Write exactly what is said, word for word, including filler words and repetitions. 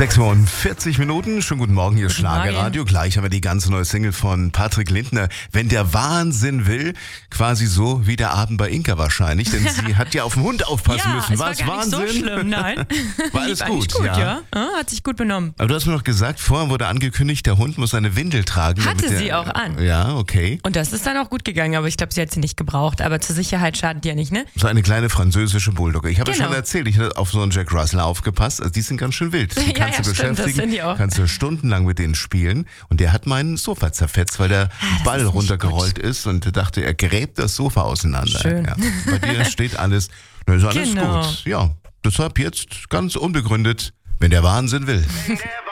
sechs Uhr und vierzig Minuten. Schönen guten Morgen, hier ist Guten Schlagerradio. Morgen. Gleich haben wir die ganz neue Single von Patrick Lindner. Wenn der Wahnsinn will, quasi so wie der Abend bei Inka wahrscheinlich, denn sie hat ja auf den Hund aufpassen ja, müssen. es war war es gar Wahnsinn? nicht so schlimm, nein. War alles Lief eigentlich gut, gut, ja. ja. ja. Hat sich gut benommen. Aber du hast mir noch gesagt, vorher wurde angekündigt, der Hund muss eine Windel tragen. Hatte damit sie der, auch an. Ja, okay. Und das ist dann auch gut gegangen, aber ich glaube, sie hat sie nicht gebraucht. Aber zur Sicherheit schadet die ja nicht, ne? So eine kleine französische Bulldogge. Ich habe ja Genau. schon erzählt, ich habe auf so einen Jack Russell aufgepasst. Also die sind ganz schön wild. Die Ja, kannst ja, du stimmt, das beschäftigen, sind die auch. kannst du stundenlang mit denen spielen. Und der hat mein Sofa zerfetzt, weil der das Ball ist nicht runtergerollt ist und dachte, er gräbt das Sofa auseinander. Schön. Ja. Bei dir steht alles, na, ist alles Genau. gut. Ja, deshalb jetzt ganz unbegründet, wenn der Wahnsinn will. Wenn der